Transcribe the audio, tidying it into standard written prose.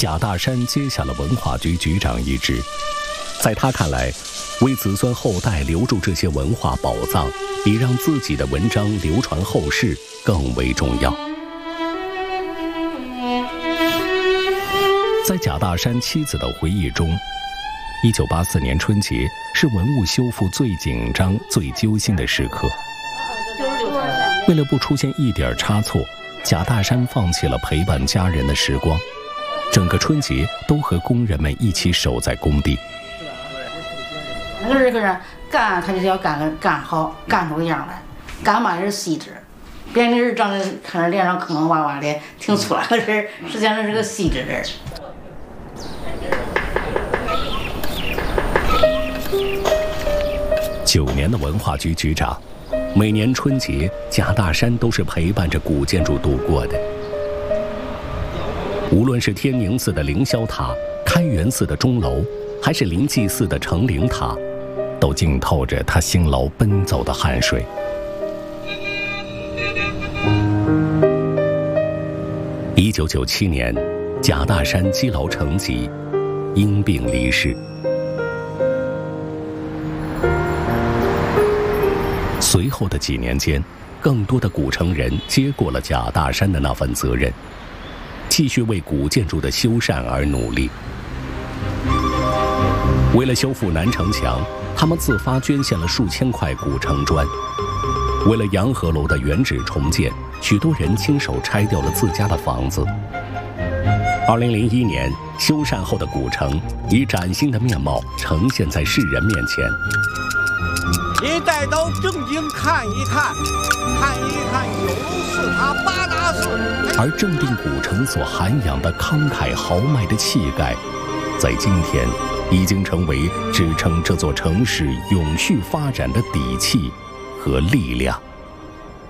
贾大山接下了文化局局长一职。在他看来，为子孙后代留住这些文化宝藏，比让自己的文章流传后世更为重要。在贾大山妻子的回忆中，1984年春节是文物修复最紧张、最揪心的时刻。为了不出现一点差错，贾大山放弃了陪伴家人的时光，整个春节都和工人们一起守在工地。 那个人干，他就要干好，干出个样来，干嘛也是细致。别人的人长得看着脸上坑坑洼洼的，挺粗拉的人，实际上是个细致人。 9年的文化局局长，每年春节，贾大山都是陪伴着古建筑度过的。无论是天宁寺的凌霄塔、开元寺的钟楼，还是灵济寺的成灵塔，都浸透着他辛劳奔走的汗水。1997年，贾大山积劳成疾，因病离世。随后的几年间，更多的古城人接过了贾大山的那份责任，继续为古建筑的修缮而努力。为了修复南城墙，他们自发捐献了数千块古城砖；为了洋河楼的原址重建，许多人亲手拆掉了自家的房子。2001年，修缮后的古城以崭新的面貌呈现在世人面前。 你带到正经看一看，看一看九龙寺塔8大寺。 而正定古城所涵养的慷慨豪迈的气概，在今天已经成为支撑这座城市永续发展的底气和力量。